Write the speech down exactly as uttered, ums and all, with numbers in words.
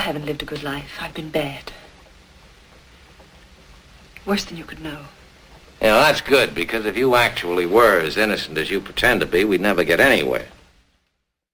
haven't lived a good life. I've been bad. Worse than you could know. Yeah, that's good, because if you actually were as innocent as you pretend to be, we'd never get anywhere.